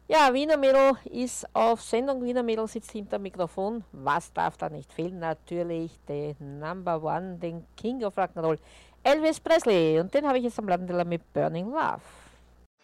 Ja, Wiener Mädel ist auf Sendung. Wiener Mädel sitzt hinter dem Mikrofon. Was darf da nicht fehlen? Natürlich der Number One, den King of Rock'n'Roll, Elvis Presley. Und den habe ich jetzt am Ladentiller mit Burning Love.